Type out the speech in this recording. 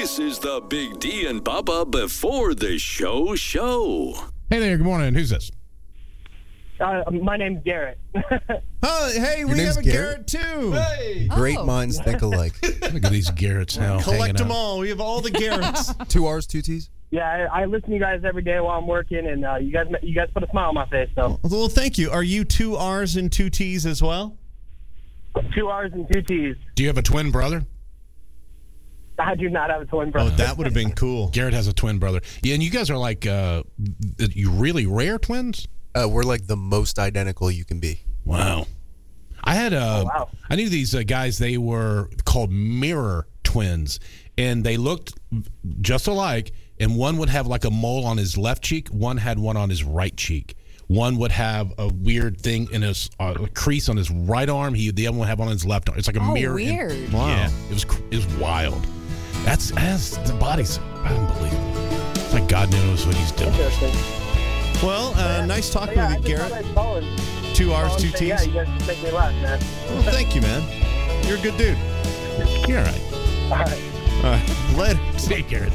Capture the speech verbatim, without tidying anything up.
This is the Big D and Bubba before the show show. Hey there, good morning. Who's this? Uh, my name's Garrett. Oh, hey, Your we name's have a Garrett? Garrett, too. Hey. Great Oh. minds think alike. Look at these Garretts now. Collect them out. all. We have all the Garretts. Two R's, two T's. Yeah, I, I listen to you guys every day while I'm working, and uh, you guys you guys put a smile on my face. So Well, thank you. Are you two R's and two T's as well? two R's and two T's. Do you have a twin brother? I do not have a twin Oh, brother. that would have been cool. Garrett has a twin brother. Yeah, and you guys are like, uh, you really rare twins? Uh, we're like the most identical you can be. Wow. I had uh, Oh, wow. I knew these uh, guys. They were called mirror twins, and they looked just alike. And one would have like a mole on his left cheek. One had one on his right cheek. One would have a weird thing in his uh, a crease on his right arm. He the other one would have on his left arm. It's like a Oh, mirror. in- weird. Wow. Yeah, it was cr- it was wild. That's that's the body's unbelievable. It's like God knows what he's doing. Interesting. Well, uh, nice talking Yeah, I with you, just thought Garrett. I'd call and Two call R's, and two say, T's. Yeah, you guys just make me laugh, man. Well, thank you, man. You're a good dude. You're all right. All right. All right. Later. See you, Garrett.